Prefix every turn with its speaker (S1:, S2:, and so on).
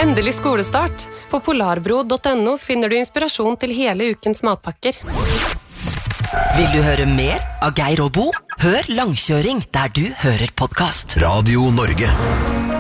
S1: Endelig skolestart. På polarbro.no finner du inspirasjon til hele ukens matpakker.
S2: Vil du høre mer av Geir og Bo? Hør Langkjøring der du hører podcast.
S3: Radio Norge.